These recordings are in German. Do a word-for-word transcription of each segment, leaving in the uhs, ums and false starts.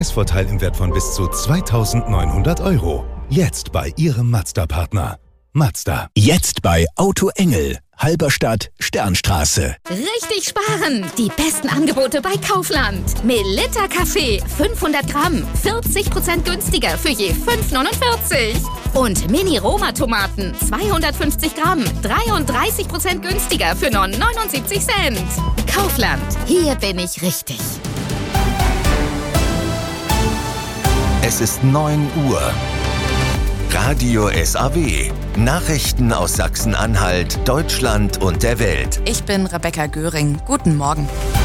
Vorteil im Wert von bis zu zweitausendneunhundert Euro. Jetzt bei Ihrem Mazda-Partner. Mazda. Jetzt bei Auto Engel. Halberstadt, Sternstraße. Richtig sparen! Die besten Angebote bei Kaufland. Melitta Kaffee, fünfhundert Gramm, vierzig Prozent günstiger für je fünf neunundvierzig. Und Mini-Roma-Tomaten, zweihundertfünfzig Gramm, dreiunddreißig Prozent günstiger für nur neunundsiebzig Cent. Kaufland, hier bin ich richtig. Es ist neun Uhr. Radio S A W. Nachrichten aus Sachsen-Anhalt, Deutschland und der Welt. Ich bin Rebecca Göring. Guten Morgen.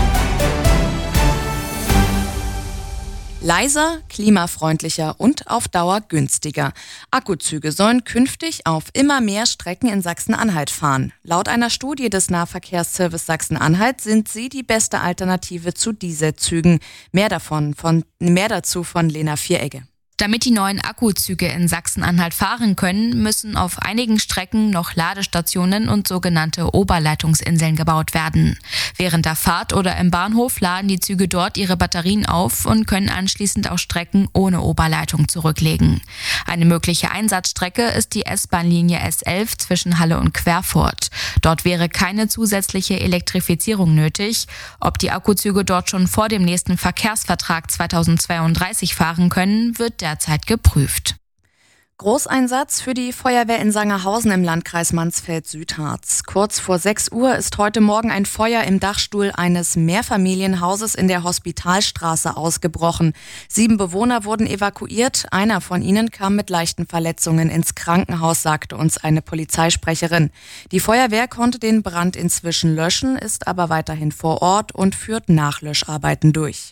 Leiser, klimafreundlicher und auf Dauer günstiger. Akkuzüge sollen künftig auf immer mehr Strecken in Sachsen-Anhalt fahren. Laut einer Studie des Nahverkehrsservice Sachsen-Anhalt sind sie die beste Alternative zu Dieselzügen. Mehr davon, von, mehr dazu von Lena Vieregge. Damit die neuen Akkuzüge in Sachsen-Anhalt fahren können, müssen auf einigen Strecken noch Ladestationen und sogenannte Oberleitungsinseln gebaut werden. Während der Fahrt oder im Bahnhof laden die Züge dort ihre Batterien auf und können anschließend auch Strecken ohne Oberleitung zurücklegen. Eine mögliche Einsatzstrecke ist die S-Bahn-Linie S elf zwischen Halle und Querfurt. Dort wäre keine zusätzliche Elektrifizierung nötig. Ob die Akkuzüge dort schon vor dem nächsten Verkehrsvertrag zweitausendzweiunddreißig fahren können, wird derzeit geprüft. Großeinsatz für die Feuerwehr in Sangerhausen im Landkreis Mansfeld-Südharz. Kurz vor sechs Uhr ist heute Morgen ein Feuer im Dachstuhl eines Mehrfamilienhauses in der Hospitalstraße ausgebrochen. Sieben Bewohner wurden evakuiert. Einer von ihnen kam mit leichten Verletzungen ins Krankenhaus, sagte uns eine Polizeisprecherin. Die Feuerwehr konnte den Brand inzwischen löschen, ist aber weiterhin vor Ort und führt Nachlöscharbeiten durch.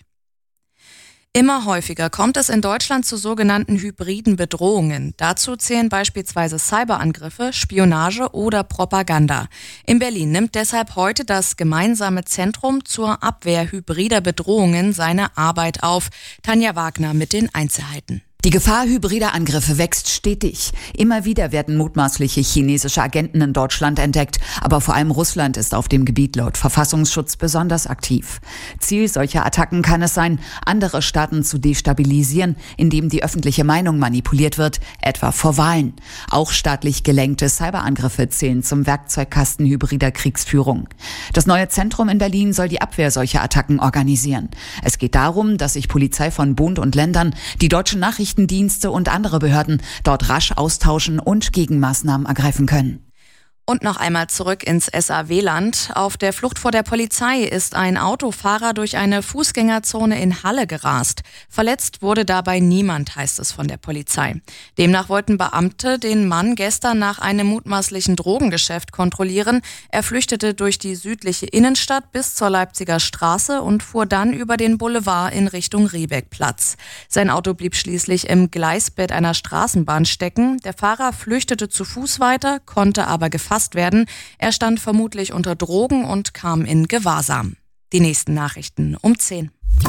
Immer häufiger kommt es in Deutschland zu sogenannten hybriden Bedrohungen. Dazu zählen beispielsweise Cyberangriffe, Spionage oder Propaganda. In Berlin nimmt deshalb heute das gemeinsame Zentrum zur Abwehr hybrider Bedrohungen seine Arbeit auf. Tanja Wagner mit den Einzelheiten. Die Gefahr hybrider Angriffe wächst stetig. Immer wieder werden mutmaßliche chinesische Agenten in Deutschland entdeckt. Aber vor allem Russland ist auf dem Gebiet laut Verfassungsschutz besonders aktiv. Ziel solcher Attacken kann es sein, andere Staaten zu destabilisieren, indem die öffentliche Meinung manipuliert wird, etwa vor Wahlen. Auch staatlich gelenkte Cyberangriffe zählen zum Werkzeugkasten hybrider Kriegsführung. Das neue Zentrum in Berlin soll die Abwehr solcher Attacken organisieren. Es geht darum, dass sich Polizei von Bund und Ländern, die deutschen Nachrichten Dienste und andere Behörden dort rasch austauschen und Gegenmaßnahmen ergreifen können. Und noch einmal zurück ins S A W-Land. Auf der Flucht vor der Polizei ist ein Autofahrer durch eine Fußgängerzone in Halle gerast. Verletzt wurde dabei niemand, heißt es von der Polizei. Demnach wollten Beamte den Mann gestern nach einem mutmaßlichen Drogengeschäft kontrollieren. Er flüchtete durch die südliche Innenstadt bis zur Leipziger Straße und fuhr dann über den Boulevard in Richtung Riebeckplatz. Sein Auto blieb schließlich im Gleisbett einer Straßenbahn stecken. Der Fahrer flüchtete zu Fuß weiter, konnte aber gefasst werden. Er stand vermutlich unter Drogen und kam in Gewahrsam. Die nächsten Nachrichten um zehn.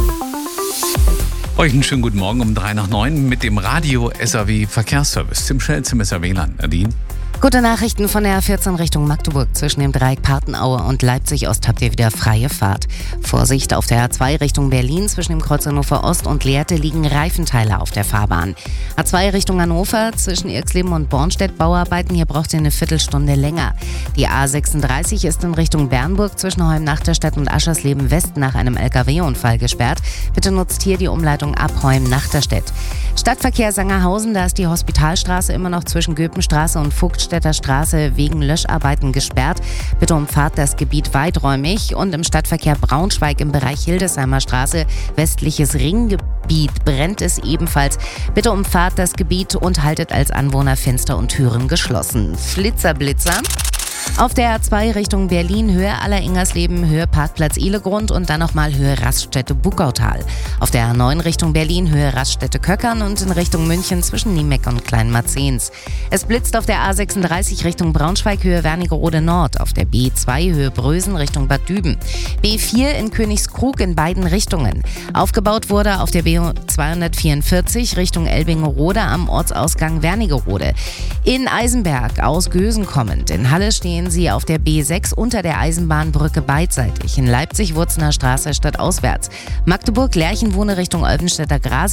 Euch einen schönen guten Morgen um drei nach neun mit dem Radio S A W Verkehrsservice. Tim Schnell zum S A W-Land. Nadine. Gute Nachrichten von der A vierzehn Richtung Magdeburg. Zwischen dem Dreieck Partenaue und Leipzig-Ost habt ihr wieder freie Fahrt. Vorsicht auf der A zwei Richtung Berlin. Zwischen dem Kreuz Hannover Ost und Lehrte liegen Reifenteile auf der Fahrbahn. A zwei Richtung Hannover. Zwischen Irxleben und Bornstedt Bauarbeiten. Hier braucht ihr eine Viertelstunde länger. Die A sechsunddreißig ist in Richtung Bernburg zwischen Holm-Nachterstedt und Aschersleben West nach einem L K W-Unfall gesperrt. Bitte nutzt hier die Umleitung ab Holm-Nachterstedt. Stadtverkehr Sangerhausen. Da ist die Hospitalstraße immer noch zwischen Göpenstraße und Vogtstädter Straße wegen Löscharbeiten gesperrt. Bitte umfahrt das Gebiet weiträumig. Und im Stadtverkehr Braunschweig im Bereich Hildesheimer Straße, westliches Ringgebiet, brennt es ebenfalls. Bitte umfahrt das Gebiet und haltet als Anwohner Fenster und Türen geschlossen. Flitzer, Blitzer. Auf der A zwei Richtung Berlin, Höhe Aller-Ingersleben, Höhe Parkplatz Ihlegrund und dann nochmal Höhe Raststätte Buckautal. Auf der A neun Richtung Berlin, Höhe Raststätte Köckern und in Richtung München zwischen Niemeck und Kleinmarzens. Es blitzt auf der A sechsunddreißig Richtung Braunschweig, Höhe Wernigerode Nord. Auf der B zwei, Höhe Brösen Richtung Bad Düben. B vier in Königskrug in beiden Richtungen. Aufgebaut wurde auf der B zweihundertvierundvierzig Richtung Elbingerode am Ortsausgang Wernigerode. In Eisenberg aus Gösen kommend. In Halle stehen stehen sie auf der B sechs unter der Eisenbahnbrücke beidseitig. In Leipzig-Wurzener Straße stadtauswärts. Magdeburg-Lerchenwohne Richtung Olvenstädter Grase